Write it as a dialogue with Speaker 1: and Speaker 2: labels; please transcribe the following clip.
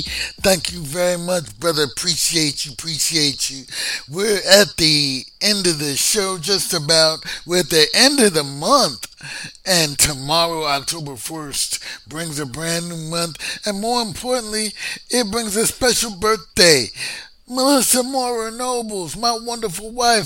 Speaker 1: Thank you very much, brother. Appreciate you. Appreciate you. We're at the end of the show, just about. We're at the end of the month. And tomorrow, October 1st, brings a brand new month. And more importantly, it brings a special birthday. Melissa Mora Nobles, my wonderful wife.